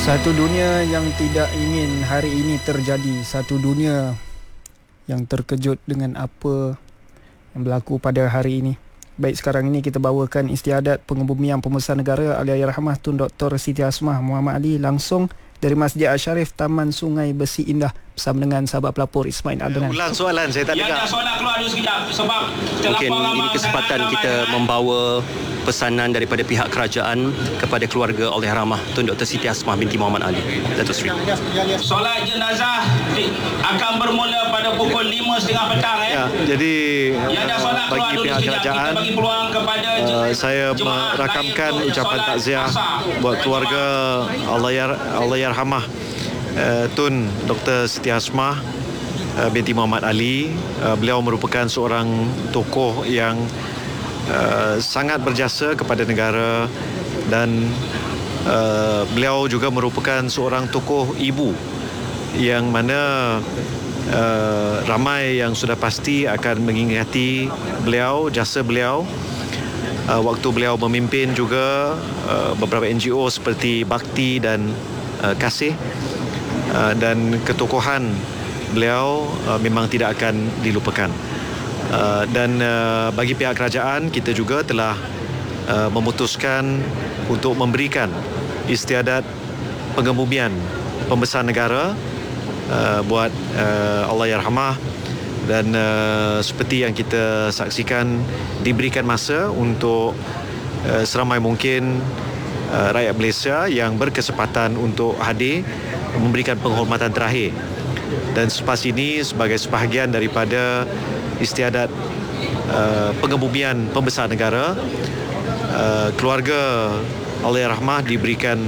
Satu dunia yang tidak ingin hari ini terjadi. Satu dunia yang terkejut dengan apa yang berlaku pada hari ini. Baik, sekarang ini kita bawakan istiadat pengebumian Pembesar Negara Allahyarhamah Tun Dr. Siti Hasmah Muhammad Ali langsung dari Masjid Asy-Syarif Taman Sungai Besi Indah bersama dengan sahabat pelapor Ismail Adnan. Ulang soalan, saya tak dengar. Ya, soalan keluar dulu sekejap sebab mungkin ini kesempatan kita membawa pesanan daripada pihak kerajaan kepada keluarga Allahyarhamah Tun Dr. Siti Hasmah binti Muhammad Ali, Datuk Seri. solat jenazah akan bermula pada pukul 5.30 petang Ya, jadi bagi dulu pihak sekejap. kerajaan, Kita bagi peluang kepada saya jemaah merakamkan lain untuk ucapan solat takziah asar. buat keluarga Allahyarhamah Tun Dr. Siti Hasmah binti Muhammad Ali. Beliau merupakan seorang tokoh yang sangat berjasa kepada negara dan beliau juga merupakan seorang tokoh ibu yang mana ramai yang sudah pasti akan mengingati beliau, jasa beliau waktu beliau memimpin juga beberapa NGO seperti Bakti dan Kasih, dan ketokohan beliau memang tidak akan dilupakan. Dan bagi pihak kerajaan, kita juga telah memutuskan untuk memberikan istiadat pengebumian Pembesar Negara buat Allahyarhamah, dan seperti yang kita saksikan, diberikan masa untuk seramai mungkin rakyat Malaysia yang berkesempatan untuk hadir memberikan penghormatan terakhir. Dan selepas ini, sebagai sebahagian daripada istiadat pengebumian Pembesar Negara, keluarga Allahyarhamah diberikan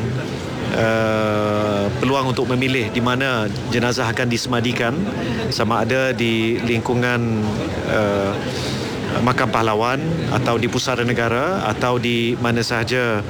peluang untuk memilih di mana jenazah akan disemadikan, sama ada di lingkungan Makam Pahlawan atau di Pusara Negara atau di mana sahaja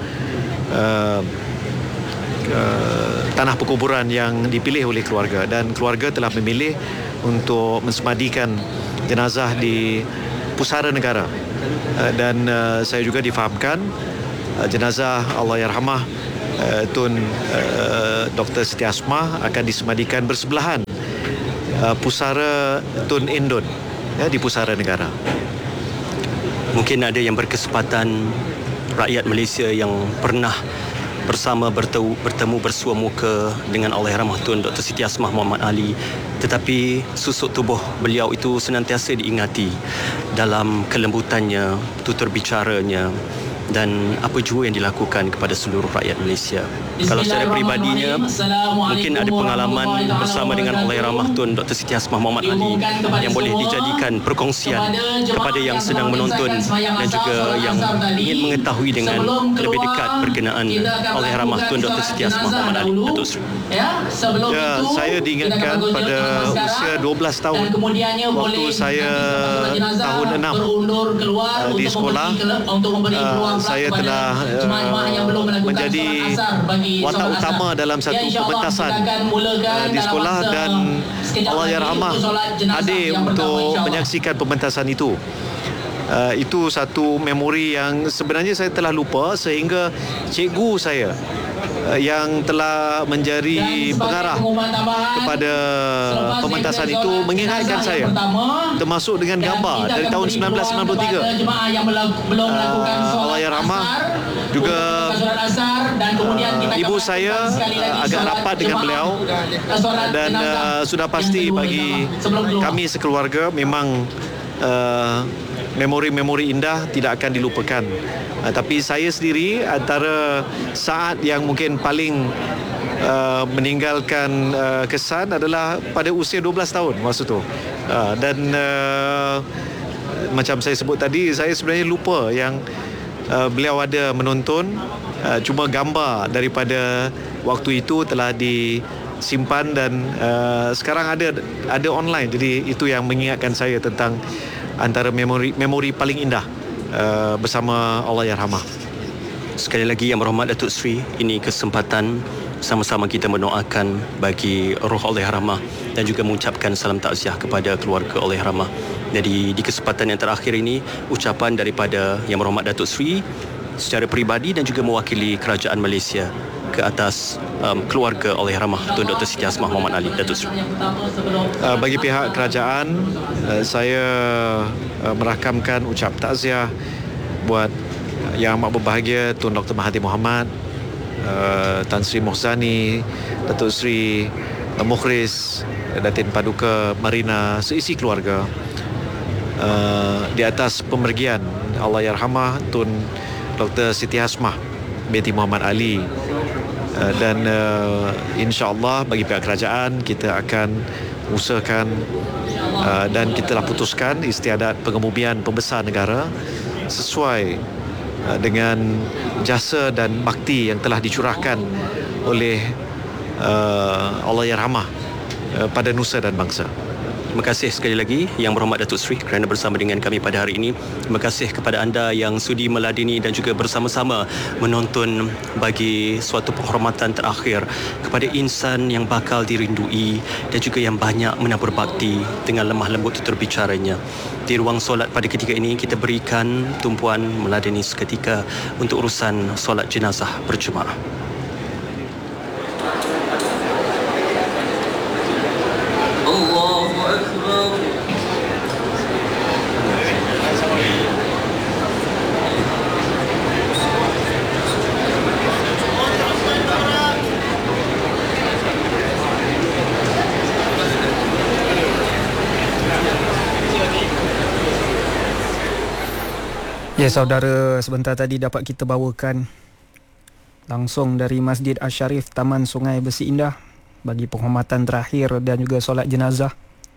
tanah perkuburan yang dipilih oleh keluarga. Dan keluarga telah memilih untuk mensemadikan jenazah di Pusara Negara, dan saya juga difahamkan jenazah Allahyarhamah Tun Dr. Siti Hasmah akan disemadikan bersebelahan Pusara Tun Indun, di Pusara Negara. Mungkin ada yang berkesempatan, rakyat Malaysia yang pernah bersama bertemu bersua muka dengan Allahyarhamah Tun Dr. Siti Hasmah Muhammad Ali, tetapi susuk tubuh beliau itu senantiasa diingati dalam kelembutannya, tutur bicaranya dan apa jua yang dilakukan kepada seluruh rakyat Malaysia. Kalau secara peribadinya, mungkin ada pengalaman bersama dengan Allahyarhamah Tun Dr. Siti Hasmah Muhammad Ali yang boleh dijadikan perkongsian kepada yang sedang menonton dan juga yang ingin mengetahui dengan lebih dekat berkenaan Allahyarhamah Tun Dr. Siti Hasmah Muhammad Ali, Datuk Seri. Ya, saya diingatkan pada usia 12 tahun waktu saya tahun 6 di sekolah. Saya telah menjadi watak utama dalam satu pementasan di sekolah, dan Allahyarhamah hadir untuk menyaksikan pementasan itu. Itu satu memori yang sebenarnya saya telah lupa, sehingga cikgu saya yang telah menjadi pengarah kepada pementasan itu mengingatkan saya, termasuk dengan gambar dari tahun 1993. Allahyarhamah juga ibu saya agak rapat dengan beliau, dan sudah pasti bagi kami sekeluarga memang memori-memori indah tidak akan dilupakan. Tapi saya sendiri, antara saat yang mungkin paling meninggalkan kesan adalah pada usia 12 tahun masa tu. Dan macam saya sebut tadi, saya sebenarnya lupa yang beliau ada menonton. Cuma gambar daripada waktu itu telah disimpan dan sekarang ada online. Jadi itu yang mengingatkan saya tentang antara memori paling indah bersama Allahyarhamah. Sekali lagi, Yang Berhormat Datuk Seri, ini kesempatan sama-sama kita mendoakan bagi roh Allahyarhamah dan juga mengucapkan salam takziah kepada keluarga Allahyarhamah. Jadi di kesempatan yang terakhir ini, ucapan daripada Yang Berhormat Datuk Seri secara peribadi dan juga mewakili kerajaan Malaysia ke atas keluarga Allahyarhamah Tun Dr. Siti Hasmah Muhammad Ali, Datuk Seri? Bagi pihak kerajaan, saya merakamkan ucap takziah buat Yang Amat Berbahagia Tun Dr. Mahathir Mohamad, Tan Sri Mohzani, Datuk Sri Mukhris, Datin Paduka Marina, seisi keluarga, di atas pemergian Allahyarhamah Tun Dr. Siti Hasmah binti Muhammad Ali. Dan insya-Allah bagi pihak kerajaan kita akan usahakan dan kita telah putuskan istiadat pengebumian pembesar negara sesuai dengan jasa dan bakti yang telah dicurahkan oleh Allahyarhamah pada nusa dan bangsa. Terima kasih sekali lagi Yang Berhormat Datuk Seri kerana bersama dengan kami pada hari ini. Terima kasih kepada anda yang sudi meladeni dan juga bersama-sama menonton bagi suatu penghormatan terakhir kepada insan yang bakal dirindui dan juga yang banyak menabur bakti dengan lemah lembut tutur bicaranya. Di ruang solat pada ketika ini kita berikan tumpuan meladeni seketika untuk urusan solat jenazah berjemaah. Ya saudara, sebentar tadi dapat kita bawakan langsung dari Masjid Asy-Syarif Taman Sungai Besi Indah bagi penghormatan terakhir dan juga solat jenazah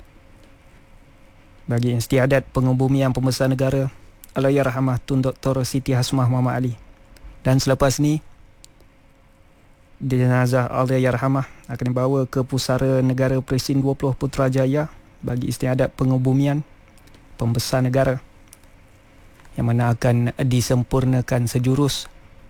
bagi istiadat pengebumian pembesar negara Allahyarhamah Tun Dr. Siti Hasmah Muhammad Ali. Dan selepas ni jenazah Allahyarhamah akan dibawa ke Pusara Negara Presin 20 Putrajaya bagi istiadat pengebumian pembesar negara yang mana akan disempurnakan sejurus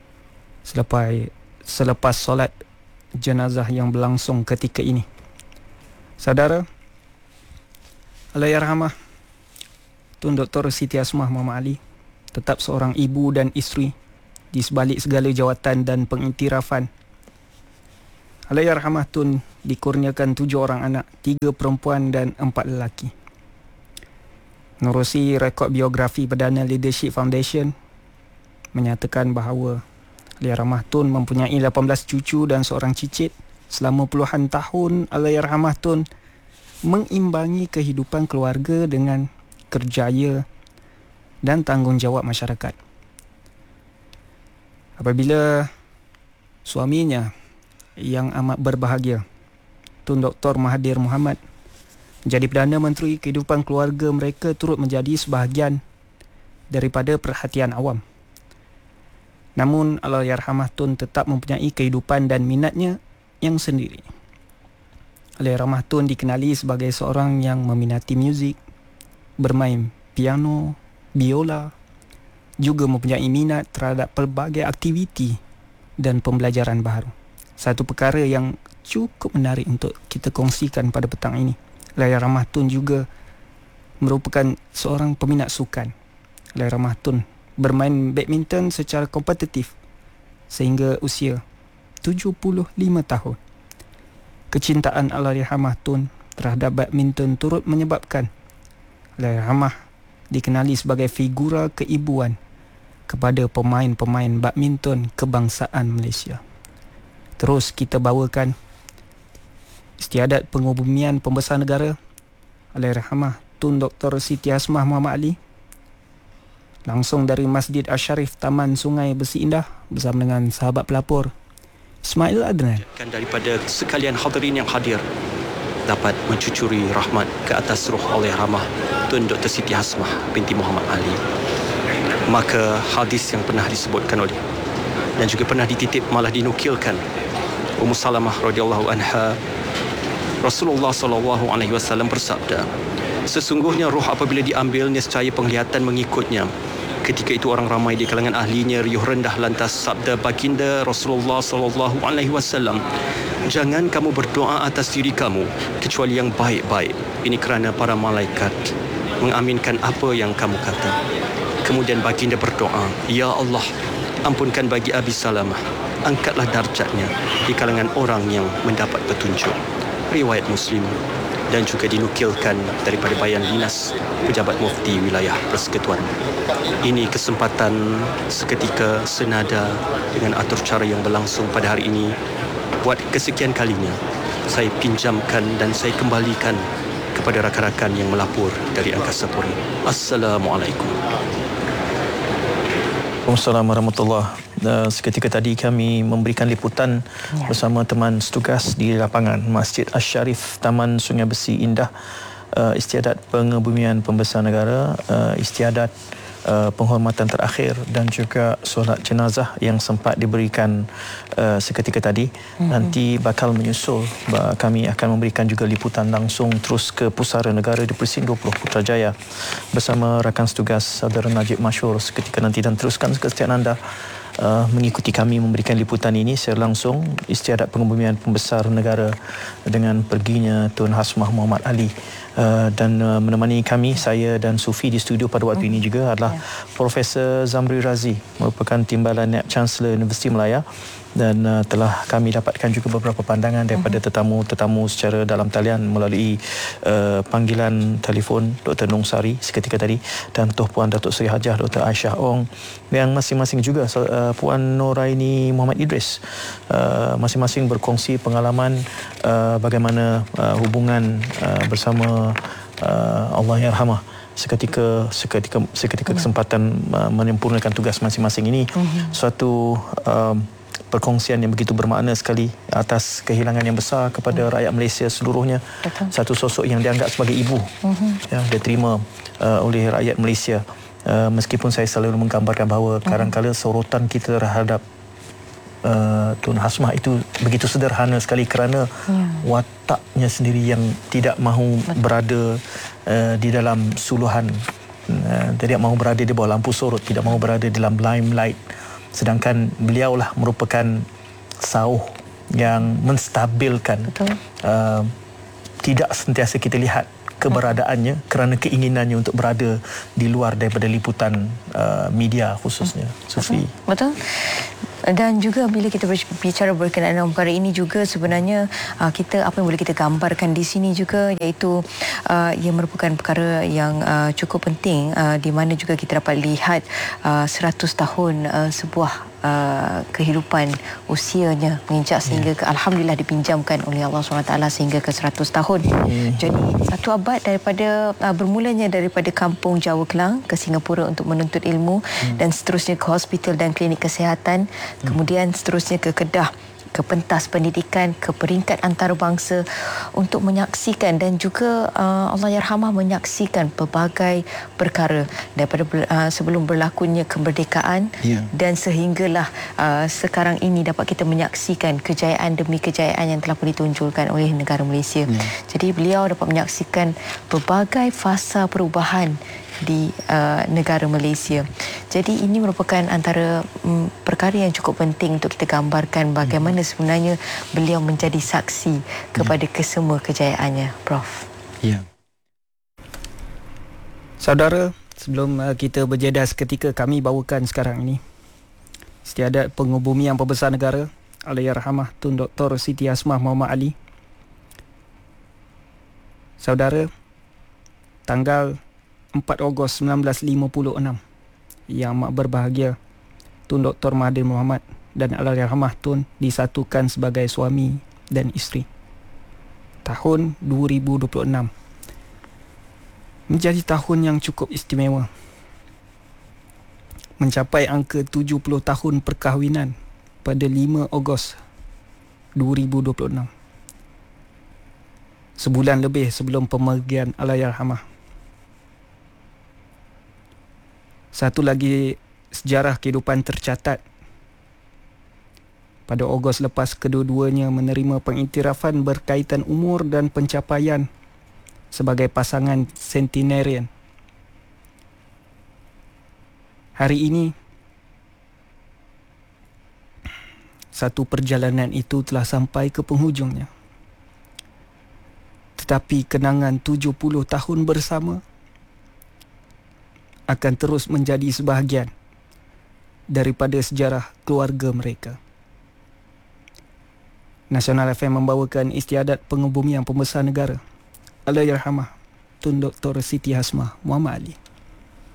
selepas solat jenazah yang berlangsung ketika ini. Saudara, Allahyarhamah Tun Dr. Siti Hasmah Muhammad Ali tetap seorang ibu dan isteri di sebalik segala jawatan dan pengiktirafan. Allahyarhamah Tun dikurniakan 7 orang anak, 3 perempuan dan 4 lelaki. Menerusi rekod biografi Perdana Leadership Foundation menyatakan bahawa Allahyarhamah Tun mempunyai 18 cucu dan seorang cicit. Selama puluhan tahun, Allahyarhamah Tun mengimbangi kehidupan keluarga dengan kerjaya dan tanggungjawab masyarakat. Apabila suaminya yang amat berbahagia, Tun Dr. Mahathir Mohamad, menjadi Perdana Menteri, kehidupan keluarga mereka turut menjadi sebahagian daripada perhatian awam. Namun Allahyarhamah Tun tetap mempunyai kehidupan dan minatnya yang sendiri. Allahyarhamah Tun dikenali sebagai seorang yang meminati muzik, bermain piano, biola, juga mempunyai minat terhadap pelbagai aktiviti dan pembelajaran baru. Satu perkara yang cukup menarik untuk kita kongsikan pada petang ini, Allahyarhamah Tun juga merupakan seorang peminat sukan. Allahyarhamah Tun bermain badminton secara kompetitif sehingga usia 75 tahun. Kecintaan Allahyarhamah Tun terhadap badminton turut menyebabkan Allahyarhamah dikenali sebagai figura keibuan kepada pemain-pemain badminton kebangsaan Malaysia. Terus kita bawakan istiadat pengebumian pembesar negara Allahyarhamah Tun Dr. Siti Hasmah Muhammad Ali langsung dari Masjid Asy-Syarif Taman Sungai Besi Indah bersama dengan sahabat pelapor Ismail Adnan. Daripada sekalian hadirin yang hadir dapat mencucuri rahmat ke atas roh Allahyarhamah Tun Dr. Siti Hasmah binti Muhammad Ali. Maka hadis yang pernah disebutkan oleh dan juga pernah dititip malah dinukilkan Ummu Salamah radhiyallahu anha, Rasulullah sallallahu alaihi wasallam bersabda, sesungguhnya roh apabila diambil nescaya penglihatan mengikutnya. Ketika itu orang ramai di kalangan ahlinya riuh rendah, lantas sabda baginda Rasulullah sallallahu alaihi wasallam, jangan kamu berdoa atas diri kamu kecuali yang baik-baik. Ini kerana para malaikat mengaminkan apa yang kamu kata. Kemudian baginda berdoa, ya Allah, ampunkan bagi Abi Salamah, angkatlah darjatnya di kalangan orang yang mendapat petunjuk. Riwayat Muslim, dan juga dinukilkan daripada bayan dinas Pejabat Mufti Wilayah Persekutuan. Ini kesempatan seketika senada dengan atur cara yang berlangsung pada hari ini. Buat kesekian kalinya, saya pinjamkan dan saya kembalikan kepada rakan-rakan yang melapor dari Angkasa Puri. Assalamualaikum. Assalamualaikum warahmatullahi. Seketika tadi kami memberikan liputan bersama teman setugas di lapangan Masjid Asy-Syarif Taman Sungai Besi Indah, istiadat pengebumian pembesar negara, istiadat penghormatan terakhir dan juga solat jenazah yang sempat diberikan seketika tadi. Nanti bakal menyusul, kami akan memberikan juga liputan langsung terus ke Pusara Negara di Presin 20 Putrajaya bersama rakan setugas Saudara Najib Masyhur seketika nanti, dan teruskan kesetiaan anda mengikuti kami memberikan liputan ini secara langsung istiadat pengebumian pembesar negara dengan perginya Tun Hasmah Muhammad Ali. Dan menemani kami, saya dan Sufi di studio pada waktu ini juga adalah Profesor Zamri Razi, merupakan Timbalan Naib Chancellor Universiti Melaya, dan telah kami dapatkan juga beberapa pandangan daripada tetamu-tetamu secara dalam talian melalui panggilan telefon Dr. Nong Sari seketika tadi, dan Tuan Puan Datuk Seri Hajah Dr. Aisyah Ong, yang masing-masing juga Puan Noraini Muhammad Idris, masing-masing berkongsi pengalaman bagaimana hubungan bersama Allahyarhamah seketika kesempatan menyempurnakan tugas masing-masing ini. Suatu perkongsian yang begitu bermakna sekali atas kehilangan yang besar kepada rakyat Malaysia seluruhnya. Betul. Satu sosok yang dianggap sebagai ibu yang diterima oleh rakyat Malaysia. Meskipun saya selalu menggambarkan bahawa kadang-kadang sorotan kita terhadap Tun Hasmah itu begitu sederhana sekali kerana wataknya sendiri yang tidak mahu berada di dalam suluhan, tidak mahu berada di bawah lampu sorot, tidak mahu berada dalam limelight. Sedangkan beliaulah merupakan sauh yang menstabilkan, tidak sentiasa kita lihat keberadaannya kerana keinginannya untuk berada di luar daripada liputan media khususnya. Sufi. Betul. Dan juga bila kita berbicara berkenaan dengan perkara ini juga sebenarnya kita apa yang boleh kita gambarkan di sini juga iaitu ia merupakan perkara yang cukup penting di mana juga kita dapat lihat 100 tahun sebuah kehidupan usianya menginjak sehingga ke alhamdulillah dipinjamkan oleh Allah SWT sehingga ke 100 tahun. Jadi satu abad daripada bermulanya daripada kampung Jawa Kelang ke Singapura untuk menuntut ilmu dan seterusnya ke hospital dan klinik kesihatan, kemudian seterusnya ke Kedah, ke pentas pendidikan, ke peringkat antarabangsa untuk menyaksikan dan juga Allahyarhamah menyaksikan pelbagai perkara daripada sebelum berlakunya kemerdekaan dan sehinggalah sekarang ini dapat kita menyaksikan kejayaan demi kejayaan yang telah pun ditunjukkan oleh negara Malaysia. Jadi beliau dapat menyaksikan pelbagai fasa perubahan di negara Malaysia. Jadi ini merupakan antara perkara yang cukup penting untuk kita gambarkan bagaimana sebenarnya beliau menjadi saksi kepada kesemua kejayaannya, Prof. Ya. Saudara, sebelum kita berjeda seketika, kami bawakan sekarang ini istiadat pengebumian pembesar negara Allahyarhamah Tun Dr. Siti Hasmah Muhammad Ali. Saudara, tanggal 4 Ogos 1956, Yang Amat Berbahagia Tun Dr. Mahathir Mohamad dan Allahyarhamah Tun disatukan sebagai suami dan isteri. Tahun 2026 menjadi tahun yang cukup istimewa, mencapai angka 70 tahun perkahwinan pada 5 Ogos 2026, sebulan lebih sebelum pemergian Allahyarhamah. Satu lagi sejarah kehidupan tercatat. Pada Ogos lepas, kedua-duanya menerima pengiktirafan berkaitan umur dan pencapaian sebagai pasangan centenarian. Hari ini, satu perjalanan itu telah sampai ke penghujungnya. Tetapi kenangan 70 tahun bersama akan terus menjadi sebahagian daripada sejarah keluarga mereka. Nasional FM membawakan istiadat pengebumian pembesar negara Allahyarhamah Tun Dr. Siti Hasmah Muhammad Ali.